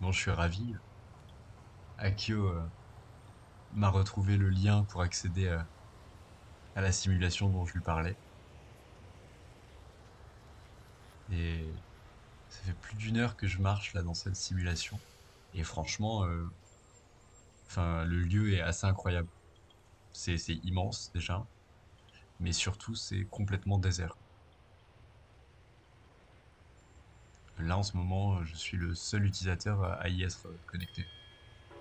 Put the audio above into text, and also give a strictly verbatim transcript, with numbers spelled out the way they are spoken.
Bon, je suis ravi. Akio euh, m'a retrouvé le lien pour accéder à, à la simulation dont je lui parlais. Et ça fait plus d'une heure que je marche là dans cette simulation. Et franchement, euh, enfin, le lieu est assez incroyable. C'est, c'est immense déjà, mais surtout c'est complètement désert. Là en ce moment, je suis le seul utilisateur à y être connecté.